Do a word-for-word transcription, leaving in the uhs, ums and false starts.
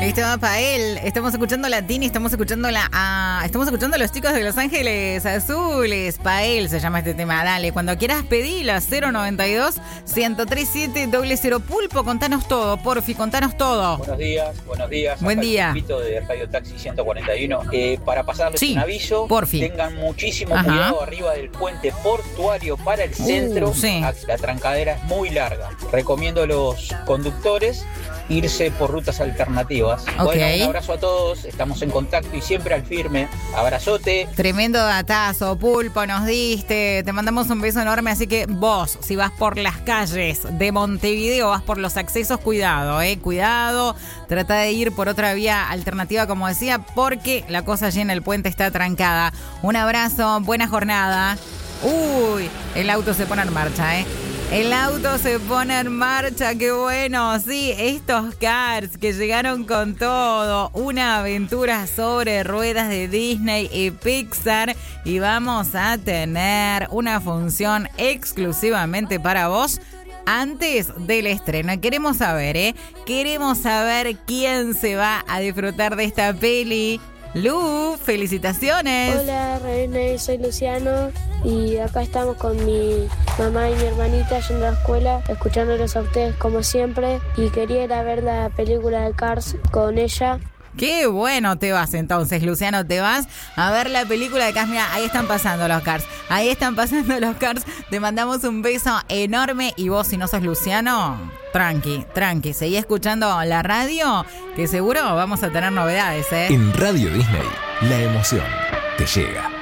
Este va para él. Estamos escuchando la Tini, estamos escuchando la ah, estamos escuchando a los chicos de Los Ángeles Azules. Pa' él se llama este tema. Dale, cuando quieras pedila, cero noventa y dos, ciento tres siete, cero cero. Pulpo, contanos todo, porfi, contanos todo. Buenos días, buenos días. Buen Acá día. el Pito de Radio Taxi ciento cuarenta y uno. Eh, para pasarles Sí, un aviso, porfi. tengan muchísimo Ajá. cuidado arriba del puente portuario para el centro. Uh, sí. La trancadera es muy larga. Recomiendo a los conductores irse por rutas alternativas. Ok. Bueno, un abrazo a todos, estamos en contacto y siempre al firme. Abrazote. Tremendo datazo, Pulpo, nos diste. Te mandamos un beso enorme. Así que vos, si vas por las calles de Montevideo, vas por los accesos, cuidado, eh, cuidado. Trata de ir por otra vía alternativa, como decía, porque la cosa allí en el puente está trancada. Un abrazo, buena jornada. Uy, el auto se pone en marcha, ¿eh? El auto se pone en marcha, qué bueno. Sí, estos Cars que llegaron con todo. Una aventura sobre ruedas de Disney y Pixar. Y vamos a tener una función exclusivamente para vos antes del estreno. Queremos saber, ¿eh? Queremos saber quién se va a disfrutar de esta peli. Lu, felicitaciones. Hola, René, soy Luciano y acá estamos con mi mamá y mi hermanita yendo a la escuela, escuchándolos a ustedes como siempre, y quería ir a ver la película de Cars con ella. Qué bueno, te vas entonces, Luciano, te vas a ver la película de Cars. Mira, ahí están pasando los Cars, ahí están pasando los Cars. Te mandamos un beso enorme y vos, si no sos Luciano, tranqui, tranqui, seguí escuchando la radio, que seguro vamos a tener novedades, ¿eh? En Radio Disney, la emoción te llega.